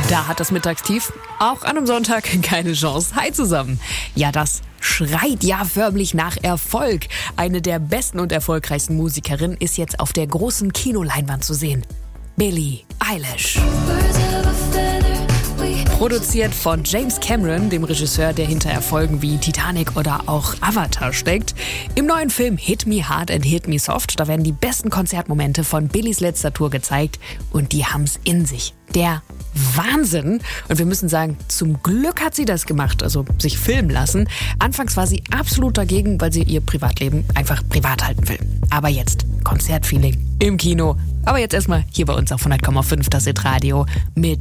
Da hat das Mittagstief auch an einem Sonntag keine Chance. Hi zusammen. Ja, das schreit ja förmlich nach Erfolg. Eine der besten und erfolgreichsten Musikerinnen ist jetzt auf der großen Kinoleinwand zu sehen. Billie Eilish. Produziert von James Cameron, dem Regisseur, der hinter Erfolgen wie Titanic oder auch Avatar steckt. Im neuen Film Hit Me Hard and Hit Me Soft, da werden die besten Konzertmomente von Billies letzter Tour gezeigt und die haben's in sich. Der Wahnsinn! Und wir müssen sagen, zum Glück hat sie das gemacht, also sich filmen lassen. Anfangs war sie absolut dagegen, weil sie ihr Privatleben einfach privat halten will. Aber jetzt Konzertfeeling im Kino. Aber jetzt erstmal hier bei uns auf 100,5 das Hit Radio mit